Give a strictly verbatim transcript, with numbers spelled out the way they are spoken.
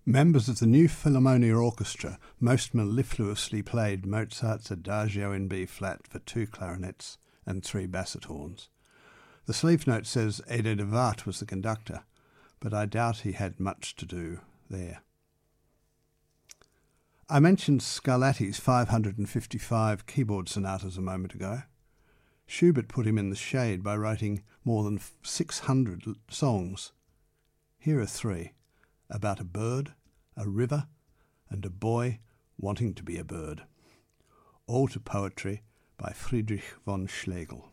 Members of the New Philharmonia Orchestra most mellifluously played Mozart's Adagio in B-flat for two clarinets and three basset horns. The sleeve note says Ede de Waart was the conductor, but I doubt he had much to do there. I mentioned Scarlatti's five hundred fifty-five keyboard sonatas a moment ago. Schubert put him in the shade by writing more than six hundred songs. Here are three: about a bird, a river, and a boy wanting to be a bird. All to poetry by Friedrich von Schlegel.